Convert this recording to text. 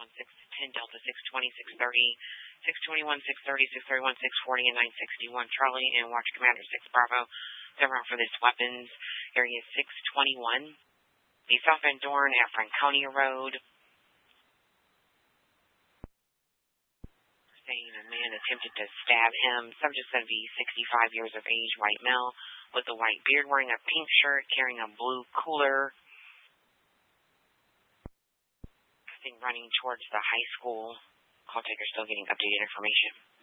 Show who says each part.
Speaker 1: 10 Delta 620, 630, 621, 630, 631, 640, and 961. Charlie and Watch Commander 6 Bravo. They're around for this weapons. Area 621. The South End Dorn at Franconia Road. Saying a man attempted to stab him. Subject said to be 65 years of age, white male, with a white beard, wearing a pink shirt, carrying a blue cooler. I think running towards the high school. Call taker still getting updated information.